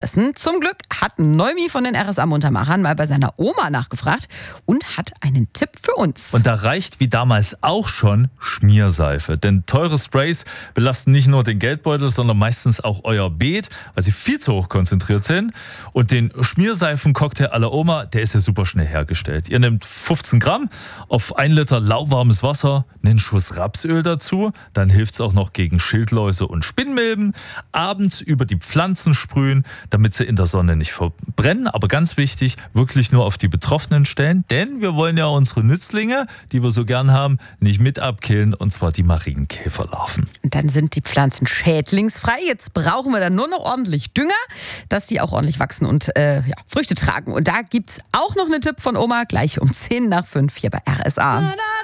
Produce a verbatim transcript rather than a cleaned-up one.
fressen. Zum Glück hat Neumi von den R S A-Muntermachern mal bei seiner Oma nachgefragt und hat einen Tipp für uns. Und da reicht wie damals auch schon Schmierseife. Denn teure Sprays belasten nicht nur den Geldbeutel, sondern meistens auch euer Beet, weil sie viel zu hoch konzentriert sind. Und den Schmierseifen-Cocktail à la Oma, der ist ja super schnell hergestellt. Ihr nehmt fünfzehn Gramm auf ein Liter lauwarmes Wasser, einen Schuss Rapsöl dazu, dann hilft es auch noch gegen Schildläuse und Spinnmilben. Abends über die Pflanzen sprühen, damit sie in der Sonne nicht verbrennen. Aber ganz wichtig, wirklich nur auf die betroffenen Stellen, denn wir wollen ja unsere Nützlinge, die wir so gern haben, nicht mit abkillen, und zwar die Marienkäferlarven. Und dann sind die Pflanzen schädlingsfrei. Jetzt brauchen wir dann nur noch ordentlich Dünger, dass die auch ordentlich wachsen und äh, ja, Früchte tragen. Und da gibt's auch noch einen Tipp von Oma, gleich um zehn nach fünf hier bei R S A.